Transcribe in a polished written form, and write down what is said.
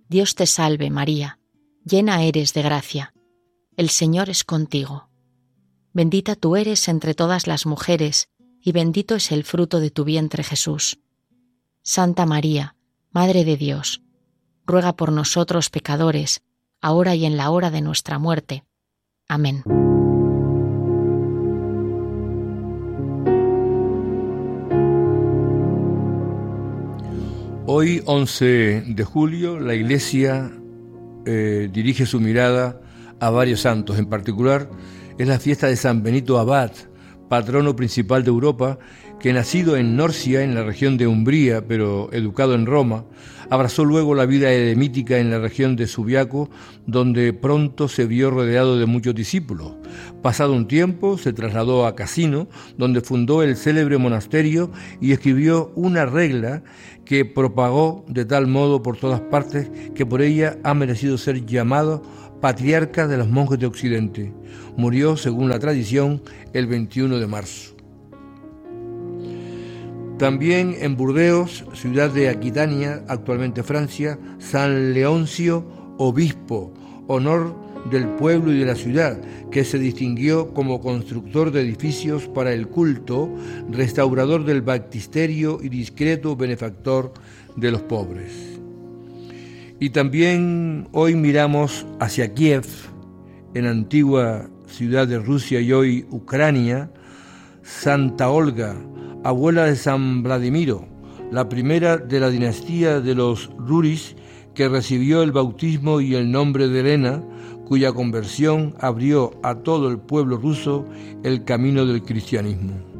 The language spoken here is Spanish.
Dios te salve, María, llena eres de gracia. El Señor es contigo. Bendita tú eres entre todas las mujeres, y bendito es el fruto de tu vientre, Jesús. Santa María, Madre de Dios, ruega por nosotros pecadores, ahora y en la hora de nuestra muerte. Amén. Hoy, 11 de julio, la Iglesia dirige su mirada a varios santos. En particular, es la fiesta de San Benito Abad, patrono principal de Europa, que nacido en Norcia, en la región de Umbría, pero educado en Roma, abrazó luego la vida eremítica en la región de Subiaco, donde pronto se vio rodeado de muchos discípulos. Pasado un tiempo, se trasladó a Cassino, donde fundó el célebre monasterio y escribió una regla que propagó de tal modo por todas partes que por ella ha merecido ser llamado patriarca de los monjes de Occidente. Murió, según la tradición, el 21 de marzo. También en Burdeos, ciudad de Aquitania, actualmente Francia, San Leoncio, obispo, honor del pueblo y de la ciudad, que se distinguió como constructor de edificios para el culto, restaurador del baptisterio y discreto benefactor de los pobres. Y también hoy miramos hacia Kiev, en antigua ciudad de Rusia y hoy Ucrania, Santa Olga, abuela de San Vladimiro, la primera de la dinastía de los Ruris, que recibió el bautismo y el nombre de Elena, cuya conversión abrió a todo el pueblo ruso el camino del cristianismo.